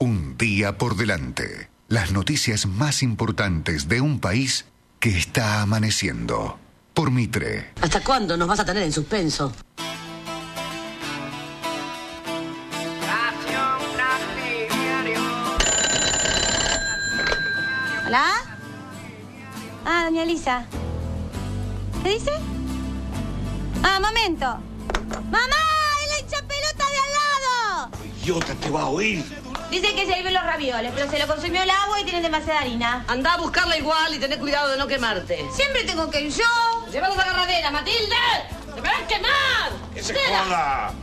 Un día por delante. Las noticias más importantes de un país que está amaneciendo. Por Mitre. ¿Hasta cuándo nos vas a tener en suspenso? ¿Hola? Ah, doña Elisa. ¿Qué dice? Ah, momento. ¡Mamá! ¡Es la hinchapelota de al lado! ¡Idiota, te va a oír! Dice que se hirven los ravioles, pero se lo consumió el agua y tienen demasiada harina. Andá a buscarla igual y tené cuidado de no quemarte. Siempre tengo que ir yo. ¡Llévalos a la agarradera, Matilde! ¡Te van a quemar! ¡Que se joda!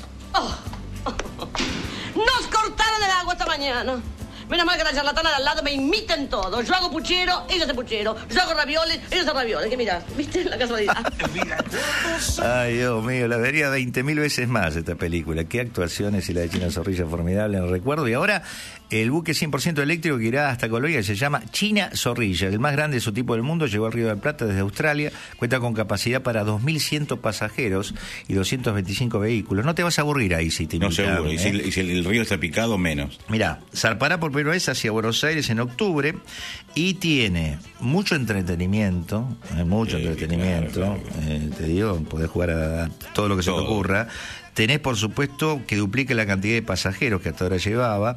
Nos cortaron el agua esta mañana. Menos mal que la charlatana de al lado me imiten todo. Yo hago puchero, ellos hacen puchero. Yo hago ravioles, ellos hacen ravioles. ¿Qué mirás? ¿Viste la casualidad? Ay, Dios mío, la vería 20.000 veces más esta película. Qué actuaciones, y la de China Zorrilla formidable en recuerdo. Y ahora el buque 100% eléctrico que irá hasta Colonia se llama China Zorrilla, el más grande de su tipo del mundo. Llegó al Río de la Plata desde Australia. Cuenta con capacidad para 2.100 pasajeros y 225 vehículos. No te vas a aburrir ahí si te No, invitan, seguro. Y si el río está picado, menos. Mirá, zarpará por primera vez hacia Buenos Aires en octubre y tiene mucho entretenimiento, Claro. Te digo, podés jugar a todo lo que se te ocurra. Tenés, por supuesto, que duplique la cantidad de pasajeros que hasta ahora llevaba.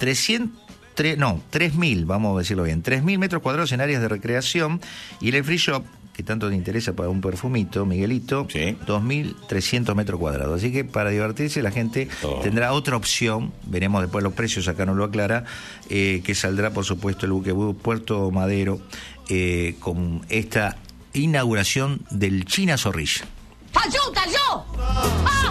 3.000, vamos a decirlo bien, 3.000 metros cuadrados en áreas de recreación, y el free shop, que tanto te interesa para un perfumito, Miguelito, sí. 2.300 metros cuadrados. Así que para divertirse la gente tendrá otra opción, veremos después los precios, acá no lo aclara, que saldrá, por supuesto, el buque Puerto Madero, con esta inauguración del China Zorrilla. ¡Ayuda, yo! ¡Ah!